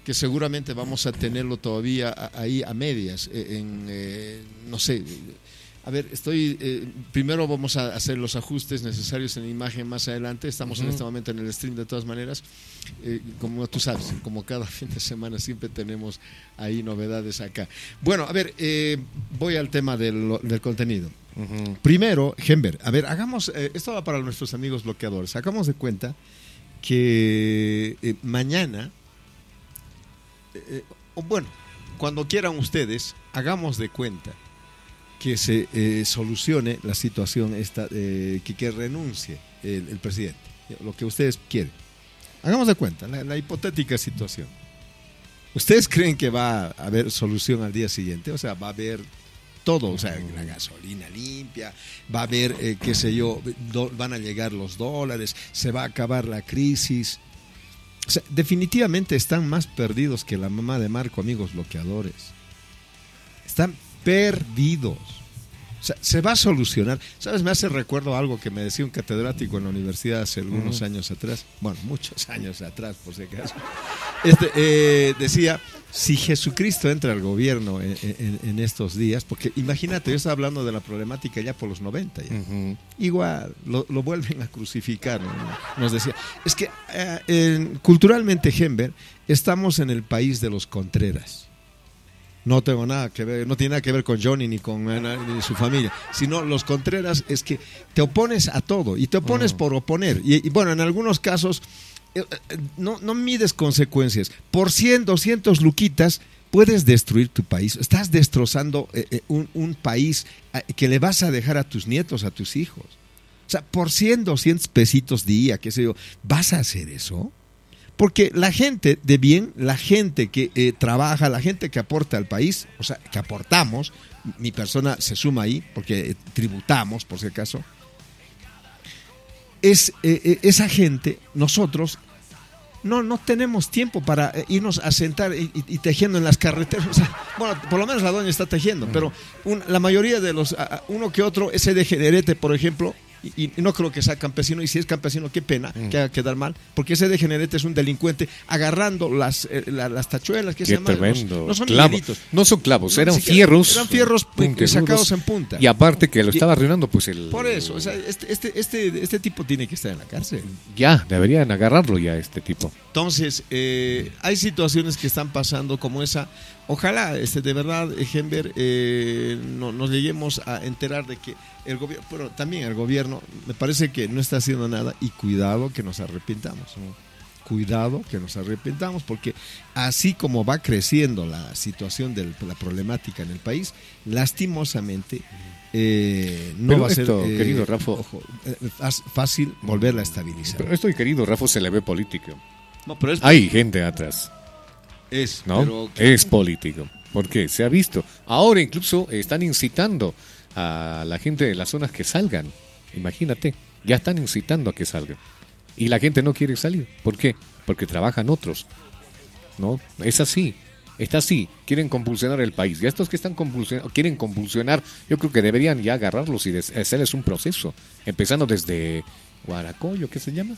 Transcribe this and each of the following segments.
que seguramente vamos a tenerlo todavía ahí a medias, no sé. A ver, primero vamos a hacer los ajustes necesarios en la imagen más adelante. Estamos en este momento en el stream de todas maneras. Como tú sabes, como cada fin de semana siempre tenemos ahí novedades acá. Bueno, a ver, voy al tema del contenido. Primero, Gember, a ver, hagamos, esto va para nuestros amigos bloqueadores. Hagamos de cuenta que mañana, bueno, cuando quieran ustedes, hagamos de cuenta que se solucione la situación esta, que renuncie el presidente, lo que ustedes quieren. Hagamos de cuenta, la hipotética situación. ¿Ustedes creen que va a haber solución al día siguiente? O sea, va a haber todo, o sea, la gasolina limpia, va a haber, qué sé yo, van a llegar los dólares, se va a acabar la crisis. O sea, definitivamente están más perdidos que la mamá de Marco, amigos bloqueadores. Están perdidos. O sea, se va a solucionar. ¿Sabes? Me hace recuerdo algo que me decía un catedrático en la universidad hace algunos años atrás. Bueno, muchos años atrás, por si acaso. Decía, si Jesucristo entra al gobierno en estos días, porque imagínate, yo estaba hablando de la problemática ya por los 90. Ya. Igual, lo vuelven a crucificar, ¿no? Nos decía. Es que culturalmente, Gember, estamos en el país de los Contreras. No tengo nada que ver, no tiene nada que ver con Johnny ni con ni su familia, sino los Contreras es que te opones a todo y te opones por oponer. Y bueno, en algunos casos no mides consecuencias. Por 100, 200 luquitas puedes destruir tu país. Estás destrozando un país que le vas a dejar a tus nietos, a tus hijos. O sea, por 100, 200 pesitos día, qué sé yo, ¿vas a hacer eso? Porque la gente de bien, la gente que trabaja, la gente que aporta al país, o sea, que aportamos, mi persona se suma ahí, porque tributamos, por si acaso, esa gente, nosotros, no tenemos tiempo para irnos a sentar y tejiendo en las carreteras. O sea, bueno, por lo menos la doña está tejiendo, pero la mayoría de los, uno que otro, ese degenerete, por ejemplo, y no creo que sea campesino, y si es campesino, qué pena que haga quedar mal, porque ese degenerete es un delincuente agarrando las tachuelas, que se llaman, tremendo. No son clavos, no son clavos, eran fierros sacados en punta, y aparte que lo estaba arruinando, pues por eso, o sea, este tipo tiene que estar en la cárcel. Ya, deberían agarrarlo ya, este tipo. Entonces, hay situaciones que están pasando como esa. Ojalá, de verdad, Gember, nos lleguemos a enterar de que el gobierno, pero también el gobierno, me parece que no está haciendo nada, y cuidado que nos arrepintamos. Cuidado que nos arrepintamos, porque así como va creciendo la situación de la problemática en el país, lastimosamente no pero va a ser, querido Rafa, fácil volverla a estabilizar. Pero esto, querido Rafa, se le ve político. No, pero hay gente atrás. ¿No? Es político. ¿Por qué? Se ha visto. Ahora incluso están incitando a la gente de las zonas que salgan. Imagínate, ya están incitando a que salgan. Y la gente no quiere salir. ¿Por qué? Porque trabajan otros. ¿No? Es así. Está así. Quieren convulsionar el país. Y estos que están quieren convulsionar, yo creo que deberían ya agarrarlos y hacerles un proceso. Empezando desde Guaracoyo, ¿qué se llama?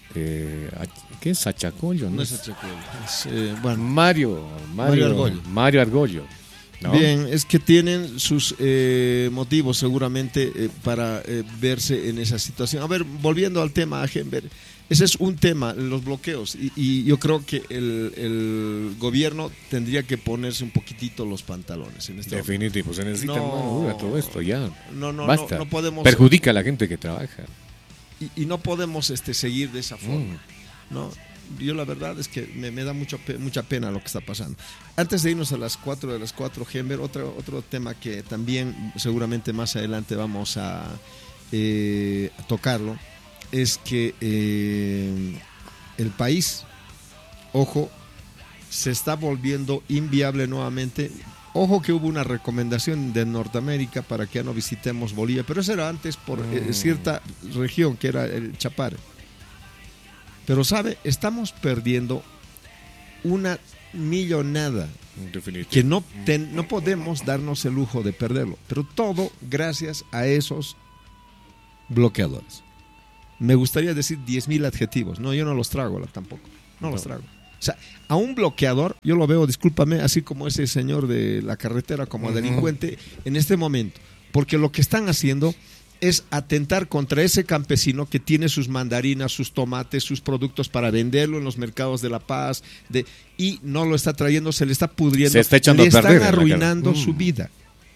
¿Qué es Achacoyo? No es Achacoyo, es bueno, Mario Argollo. ¿No? Bien, es que tienen sus motivos seguramente para verse en esa situación. A ver, volviendo al tema, Gember, ese es un tema, los bloqueos, y yo creo que el gobierno tendría que ponerse un poquitito los pantalones en este definitivo, pues se necesita mano dura todo esto ya. Basta. No podemos, perjudica a la gente que trabaja. Y no podemos seguir de esa forma, ¿no? Yo la verdad es que me da mucha pena lo que está pasando. Antes de irnos a las 4 de las 4, Gember, otro tema que también seguramente más adelante vamos a tocarlo, es que el país, ojo, se está volviendo inviable nuevamente. Ojo que hubo una recomendación de Norteamérica para que ya no visitemos Bolivia, pero eso era antes por cierta región que era el Chapare. Pero sabe, estamos perdiendo una millonada que no podemos darnos el lujo de perderlo, pero todo gracias a esos bloqueadores. Me gustaría decir 10,000 adjetivos, no, yo no los trago tampoco, no los trago. O sea, a un bloqueador, yo lo veo, discúlpame, así como ese señor de la carretera, como delincuente en este momento, porque lo que están haciendo es atentar contra ese campesino que tiene sus mandarinas, sus tomates, sus productos para venderlo en los mercados de La Paz, y no lo está trayendo, se le está pudriendo, se está echando le a perder, están arruinando su vida.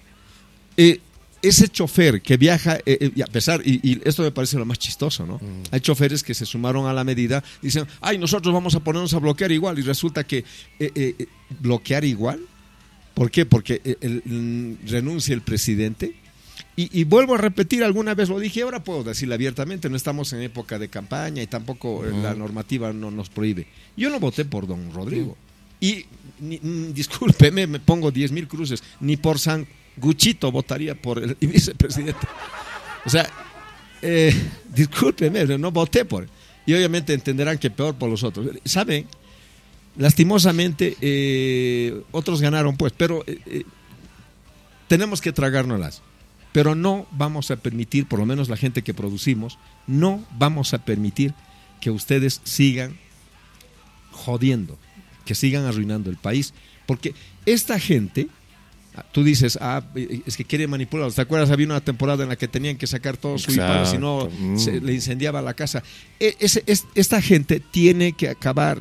Ese chofer que viaja, y a pesar, y esto me parece lo más chistoso, ¿no? Hay choferes que se sumaron a la medida, dicen, ay, nosotros vamos a ponernos a bloquear igual, y resulta que bloquear igual, ¿por qué? Porque renuncia el presidente. Y vuelvo a repetir, alguna vez lo dije, ahora puedo decirlo abiertamente, no estamos en época de campaña y tampoco la normativa no nos prohíbe. Yo no voté por don Rodrigo. Y, discúlpeme, me pongo 10,000 cruces, ni por San Guchito votaría por el vicepresidente. O sea, discúlpeme, no voté por él. Y obviamente entenderán que peor por los otros. ¿Saben? Lastimosamente, otros ganaron, pues, pero tenemos que tragárnoslas. Pero no vamos a permitir, por lo menos la gente que producimos, no vamos a permitir que ustedes sigan jodiendo, que sigan arruinando el país, porque esta gente, tú dices, es que quiere manipularlos. ¿Te acuerdas? Había una temporada en la que tenían que sacar todo su IPAN, si no se le incendiaba la casa. Esta gente tiene que acabar.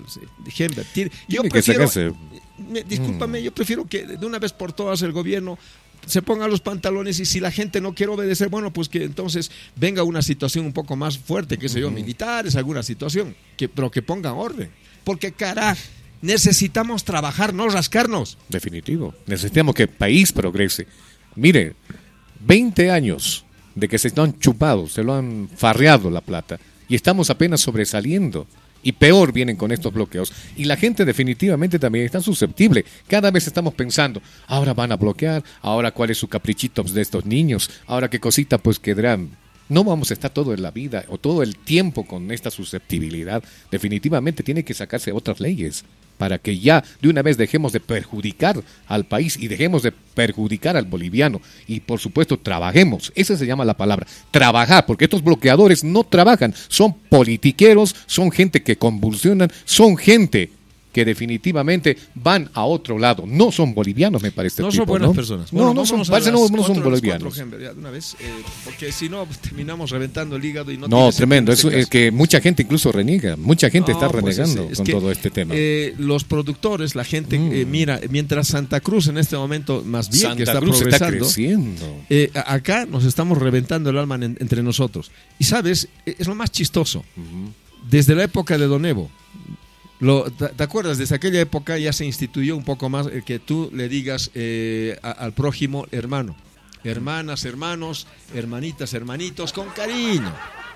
Discúlpame, yo prefiero que de una vez por todas el gobierno se ponga los pantalones, y si la gente no quiere obedecer, bueno, pues que entonces venga una situación un poco más fuerte, qué sé yo, militares, alguna situación, pero que pongan orden. Porque, carajo, necesitamos trabajar, no rascarnos. Definitivo. Necesitamos que el país progrese. Mire, 20 años de que se han chupado, se lo han farreado la plata, y estamos apenas sobresaliendo. Y peor vienen con estos bloqueos. Y la gente definitivamente también está susceptible. Cada vez estamos pensando, ahora van a bloquear, ahora cuál es su caprichito de estos niños, ahora qué cosita pues quedarán. No vamos a estar todo en la vida o todo el tiempo con esta susceptibilidad. Definitivamente tiene que sacarse otras leyes para que ya de una vez dejemos de perjudicar al país y dejemos de perjudicar al boliviano. Y por supuesto trabajemos, esa se llama la palabra, trabajar, porque estos bloqueadores no trabajan, son politiqueros, son gente que convulsionan, son gente que definitivamente van a otro lado. No son bolivianos, me parece. No son buenas personas. Bueno, no son bolivianos. De una vez, porque si no, terminamos reventando el hígado. No, tremendo. Es que mucha gente incluso reniega. Mucha gente está renegando con todo este tema. Los productores, la gente, mira, mientras Santa Cruz en este momento, más bien Santa que está Cruz progresando, está creciendo. Acá nos estamos reventando el alma entre nosotros. Y sabes, es lo más chistoso. Desde la época de Don Evo, ¿te acuerdas? Desde aquella época ya se instituyó un poco más que tú le digas al prójimo hermano, hermanas, hermanos, hermanitas, hermanitos, con cariño.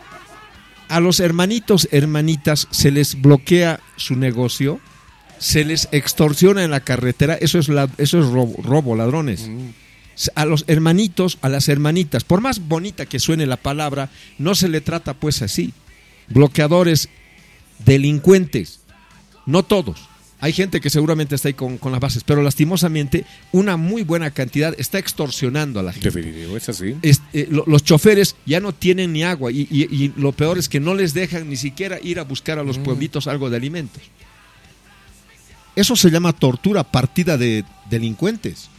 A los hermanitos, hermanitas se les bloquea su negocio, se les extorsiona en la carretera, eso es robo, ladrones. A los hermanitos, a las hermanitas, por más bonita que suene la palabra, no se le trata pues así. Bloqueadores, delincuentes. No todos. Hay gente que seguramente está ahí con las bases, pero lastimosamente una muy buena cantidad está extorsionando a la gente. Definitivo, es así. Los choferes ya no tienen ni agua y lo peor es que no les dejan ni siquiera ir a buscar a los pueblitos algo de alimentos. Eso se llama tortura partida de delincuentes.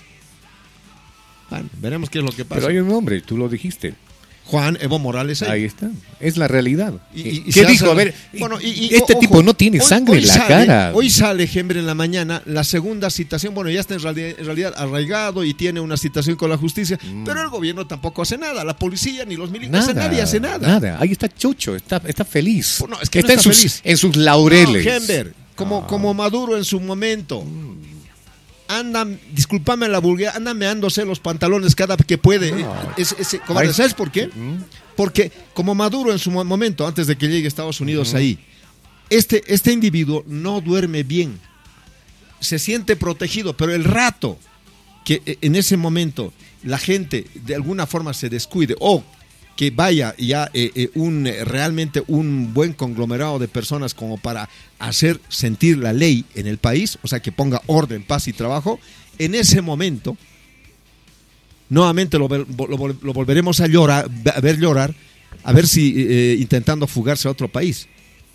Bueno, veremos qué es lo que pasa. Pero hay un hombre, tú lo dijiste. Juan Evo Morales. Ahí está, es la realidad. ¿Qué dijo? A ver, este tipo no tiene sangre en la cara. Hoy sale, Gembre, en la mañana, la segunda citación. Bueno, ya está en realidad arraigado y tiene una citación con la justicia, pero el gobierno tampoco hace nada. La policía ni los militares, nadie hace nada. Nada, ahí está Chucho, está feliz. Bueno, es que está, feliz. En sus laureles. No, Gembre, como Maduro en su momento. Andan, discúlpame la vulgaridad, andan meándose los pantalones cada que puede. ¿Sabes por qué? Porque como Maduro en su momento, antes de que llegue a Estados Unidos ahí, este individuo no duerme bien, se siente protegido, pero el rato que en ese momento la gente de alguna forma se descuide o que vaya ya realmente un buen conglomerado de personas como para hacer sentir la ley en el país, o sea, que ponga orden, paz y trabajo, en ese momento nuevamente lo volveremos a ver llorar, a ver si intentando fugarse a otro país.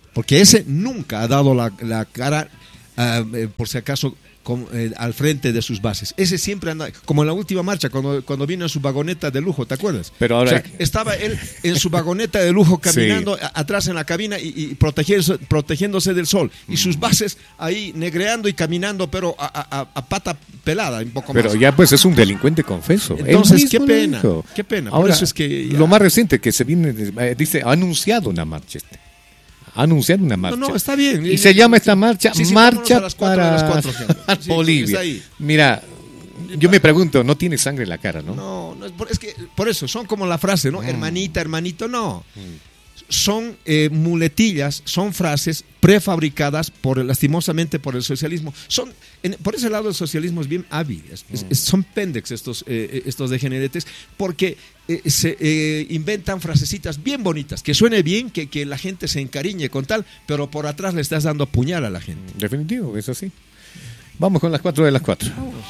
porque ese nunca ha dado la cara, por si acaso, al frente de sus bases. Ese siempre anda, como en la última marcha, cuando vino en su vagoneta de lujo, ¿te acuerdas? Pero ahora, o sea, estaba él en su vagoneta de lujo caminando atrás en la cabina y protegiéndose del sol. Y sus bases ahí negreando y caminando, pero a pata pelada, un poco más. Pero ya pues es un delincuente confeso. Entonces, qué pena. Ahora, por eso es que lo más reciente que se viene, dice, ha anunciado una marcha anunciar una marcha. No, está bien. Y se llama esta marcha Marcha para Bolivia. Mira, yo me pregunto, no tiene sangre en la cara, ¿no? No, es que por eso son como la frase, ¿no? Hermanita, hermanito, no. Son muletillas, son frases prefabricadas lastimosamente por el socialismo. Por ese lado el socialismo es bien hábil, son pendex estos degeneretes, porque se inventan frasecitas bien bonitas, que suene bien, que la gente se encariñe con tal, pero por atrás le estás dando puñal a la gente. Definitivo, es así. Vamos con las 4 de las 4.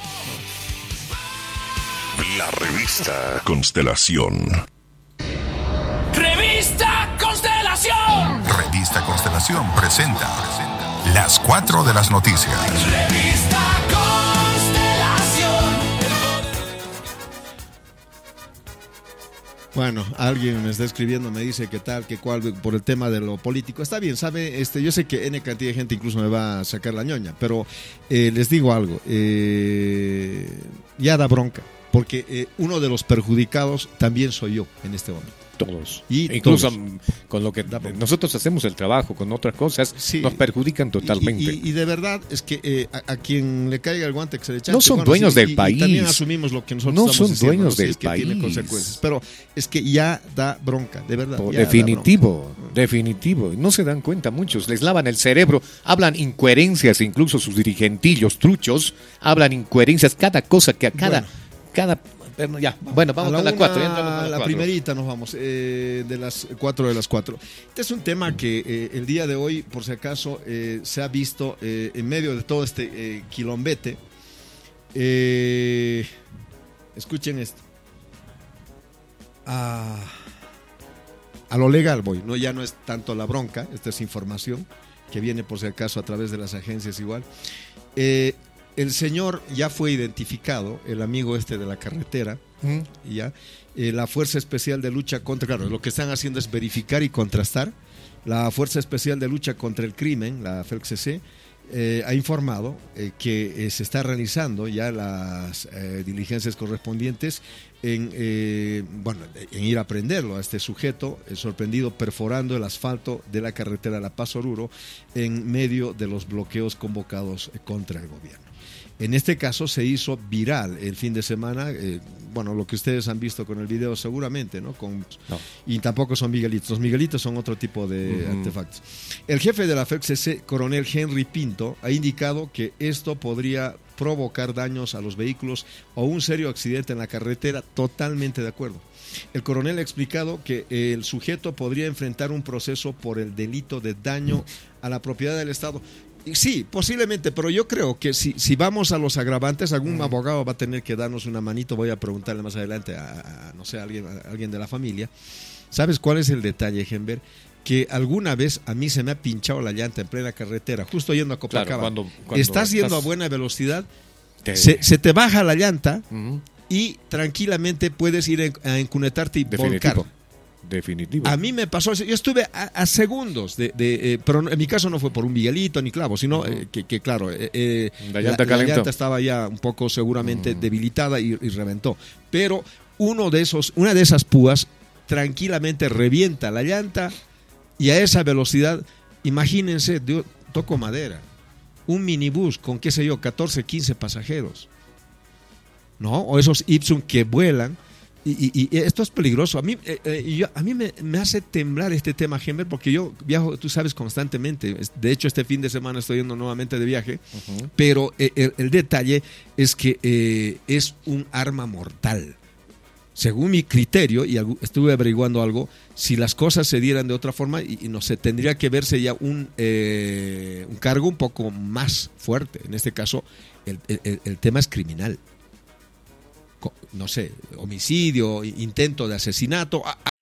La revista Constelación. Revista Constelación. Revista Constelación presenta las 4 de las noticias. Revista Constelación. Bueno, alguien me está escribiendo, me dice que tal, que cual, por el tema de lo político. Está bien, sabe, yo sé que N cantidad de gente incluso me va a sacar la ñoña, pero les digo algo, ya da bronca, porque uno de los perjudicados también soy yo en este momento. Todos. Incluso con lo que nosotros hacemos el trabajo, con otras cosas, nos perjudican totalmente. Y de verdad es que a quien le caiga el guante que se le eche. No son dueños del país. Y también asumimos lo que nosotros no estamos son dueños diciendo, del es que país. Tiene consecuencias. Pero es que ya da bronca, de verdad. Definitivo. No se dan cuenta muchos. Les lavan el cerebro. Hablan incoherencias, incluso sus dirigentillos truchos. Hablan incoherencias. Cada cosa que a cada... Ya, bueno, vamos con la 4. La primerita nos vamos, de las 4 de las 4. Este es un tema que el día de hoy, por si acaso, se ha visto en medio de todo este quilombete. Escuchen esto. A lo legal voy, ya no es tanto la bronca, esta es información que viene por si acaso a través de las agencias igual. El señor ya fue identificado, el amigo de la carretera, ya. La Fuerza Especial de Lucha contra, lo que están haciendo es verificar y contrastar. La Fuerza Especial de Lucha contra el Crimen, la FELCC, ha informado que se está realizando ya las diligencias correspondientes en ir a prenderlo a este sujeto sorprendido perforando el asfalto de la carretera La Paz Oruro en medio de los bloqueos convocados contra el gobierno. En este caso se hizo viral el fin de semana, lo que ustedes han visto con el video seguramente, ¿no? Y tampoco son Miguelitos, los Miguelitos son otro tipo de artefactos. El jefe de la FELCC, coronel Henry Pinto, ha indicado que esto podría provocar daños a los vehículos o un serio accidente en la carretera, totalmente de acuerdo. El coronel ha explicado que el sujeto podría enfrentar un proceso por el delito de daño a la propiedad del Estado. Sí, posiblemente, pero yo creo que si vamos a los agravantes, algún abogado va a tener que darnos una manito. Voy a preguntarle más adelante a alguien de la familia. ¿Sabes cuál es el detalle, Gember? Que alguna vez a mí se me ha pinchado la llanta en plena carretera, justo yendo a Copacabana. Claro, cuando estás yendo a buena velocidad, se te baja la llanta y tranquilamente puedes ir a encunetarte y volcar. Definitivo. A mí me pasó eso. Yo estuve a segundos pero en mi caso no fue por un Miguelito ni clavo, sino que claro, la llanta estaba ya un poco seguramente debilitada y reventó. Pero una de esas púas tranquilamente revienta la llanta y a esa velocidad, imagínense, toco madera, un minibús con 14, 15 pasajeros, ¿no? O esos Ipsum que vuelan. Y esto es peligroso. A mí me hace temblar este tema, Gember, porque yo viajo, tú sabes, constantemente. De hecho, este fin de semana estoy yendo nuevamente de viaje. Pero el detalle es que es un arma mortal. Según mi criterio, y estuve averiguando algo, si las cosas se dieran de otra forma, y no sé, tendría que verse ya un cargo un poco más fuerte. En este caso, el tema es criminal. No sé, homicidio, intento de asesinato,